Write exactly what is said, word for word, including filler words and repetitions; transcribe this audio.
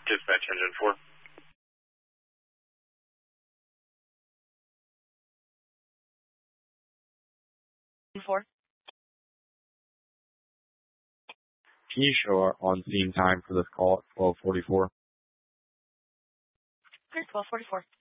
Dispatch engine four. Four. Can you show our on-scene time for this call at twelve forty-four? twelve forty-four.